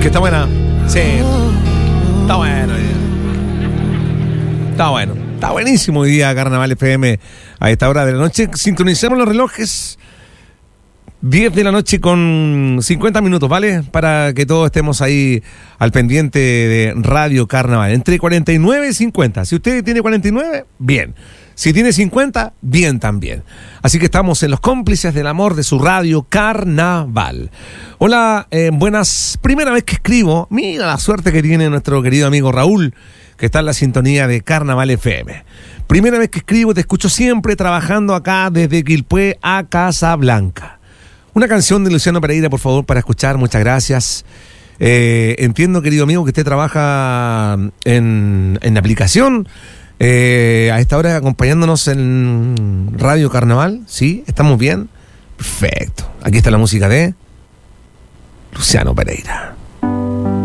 Que está buena. Sí. Está bueno. Está bueno. Está buenísimo hoy día Carnaval FM a esta hora de la noche. Sincronizamos los relojes. 10 de la noche con 50 minutos, ¿vale? Para que todos estemos ahí al pendiente de Radio Carnaval. Entre 49 y 50. Si usted tiene 49, bien. Si tiene 50, bien también. Así que estamos en los cómplices del amor de su Radio Carnaval. Hola, buenas. Primera vez que escribo. Mira la suerte que tiene nuestro querido amigo Raúl, que está en la sintonía de Carnaval FM. Primera vez que escribo, te escucho siempre trabajando acá desde Quilpué a Casablanca. Una canción de Luciano Pereira, por favor, para escuchar. Muchas gracias. Entiendo, querido amigo, que usted trabaja en aplicación. A esta hora acompañándonos en Radio Carnaval. ¿Sí? ¿Estamos bien? Perfecto. Aquí está la música de Luciano Pereira.